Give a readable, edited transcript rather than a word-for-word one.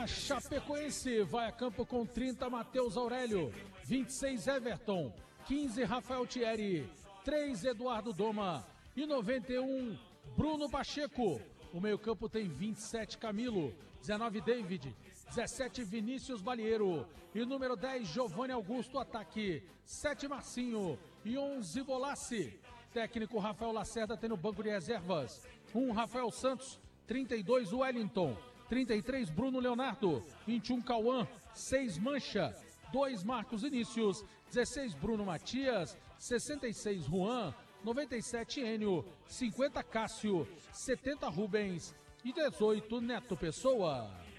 A Chapecoense vai a campo com 30 Matheus Aurélio, 26 Everton, 15 Rafael Thierry, 3 Eduardo Doma e 91 Bruno Pacheco. O meio-campo tem 27 Camilo, 19 David, 17 Vinícius Balieiro e número 10 Giovanni Augusto. Ataque 7 Marcinho e 11 Bolassi. Técnico Rafael Lacerda tem no banco de reservas 1 Rafael Santos, 32 Wellington, 33 Bruno Leonardo, 21 Cauã, 6 Mancha, 2 Marcos Vinícius, 16 Bruno Matias, 66 Juan, 97 Enio, 50 Cássio, 70 Rubens e 18 Neto Pessoa.